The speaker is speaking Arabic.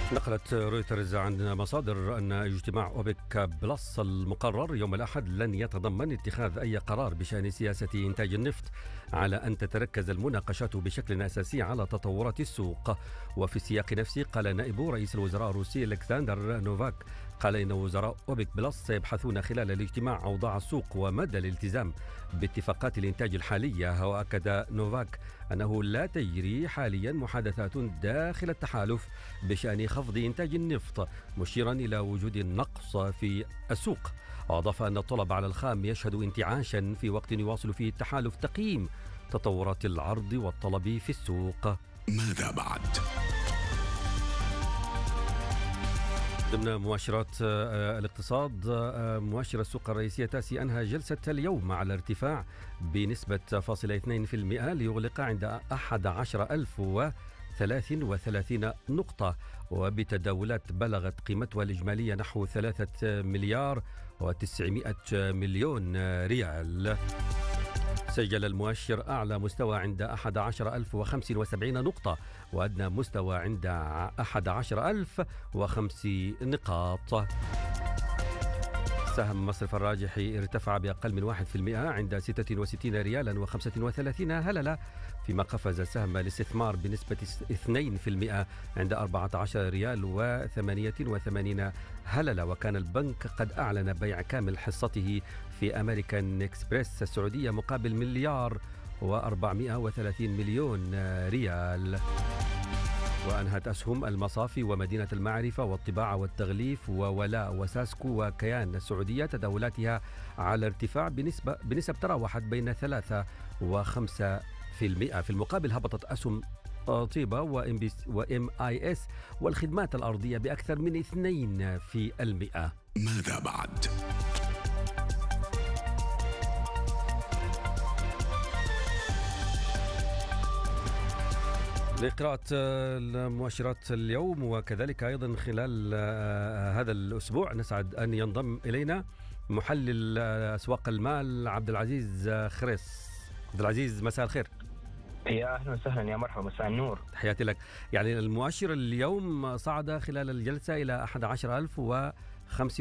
نقلت رويترز عن مصادر أن اجتماع أوبك بلس المقرر يوم الأحد لن يتضمن اتخاذ أي قرار بشأن سياسة إنتاج النفط، على أن تتركز المناقشات بشكل أساسي على تطورات السوق. وفي السياق نفسه قال نائب رئيس الوزراء الروسي ألكسندر نوفاك قال إن وزراء أوبك بلس سيبحثون خلال الاجتماع أوضاع السوق ومدى الالتزام باتفاقات الإنتاج الحالية. وأكد نوفاك أنه لا تجري حاليا محادثات داخل التحالف بشأن خفض إنتاج النفط، مشيرا إلى وجود نقص في السوق. وأضاف أن الطلب على الخام يشهد انتعاشا في وقت يواصل فيه التحالف تقييم تطورات العرض والطلب في السوق. ماذا بعد؟ ضمن مؤشرات الاقتصاد، مؤشر السوق الرئيسية تاسي أنهى جلسة اليوم على ارتفاع بنسبة 0.2% ليغلق عند 11,033 نقطة، وبتداولات بلغت قيمتها الإجمالية نحو 3 مليار و900 مليون ريال. سجل المؤشر أعلى مستوى عند 11,075 نقطة، وأدنى مستوى عند 11,005 نقاط. سهم مصرف الراجح ارتفع بأقل من 1% عند 66 ريالا و35 هللة، فيما قفز سهم الاستثمار بنسبة 2% عند 14 ريال و88 هللة. وكان البنك قد أعلن بيع كامل حصته في أمريكان إكسبريس السعودية مقابل مليار و430 مليون ريال. وأنهت أسهم المصافي ومدينة المعرفة والطباعة والتغليف وولاء وساسكو وكيان السعودية تداولاتها على ارتفاع بنسب تراوحت بين 3 و5%. في المقابل هبطت أسهم طيبة وMIS والخدمات الأرضية بأكثر من 2%. ماذا بعد؟ لقراءة المؤشرات اليوم وكذلك أيضا خلال هذا الأسبوع نسعد أن ينضم إلينا محلل أسواق المال عبد العزيز خريص. عبد العزيز، مساء الخير. يا أهلا وسهلا، يا مرحبا، مساء النور. تحياتي لك. يعني المؤشر اليوم صعد خلال الجلسة إلى 11,005